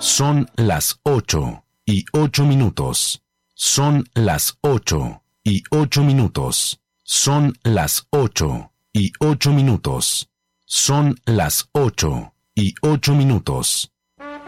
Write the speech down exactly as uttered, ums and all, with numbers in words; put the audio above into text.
Son las ocho y ocho minutos. Son las ocho y ocho minutos. Son las ocho y ocho minutos. Son las ocho y ocho minutos.